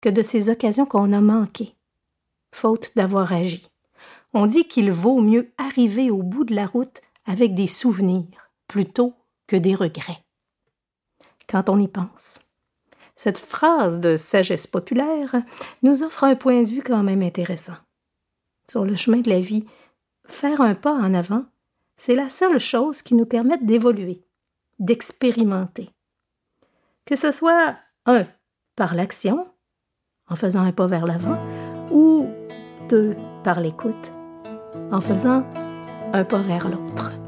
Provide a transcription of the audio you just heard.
que de ces occasions qu'on a manquées, faute d'avoir agi. On dit qu'il vaut mieux arriver au bout de la route avec des souvenirs plutôt que des regrets. Quand on y pense, cette phrase de sagesse populaire nous offre un point de vue quand même intéressant. Sur le chemin de la vie, faire un pas en avant, c'est la seule chose qui nous permette d'évoluer, d'expérimenter. Que ce soit, par l'action, en faisant un pas vers l'avant, ou 2, par l'écoute, en faisant un pas vers l'autre.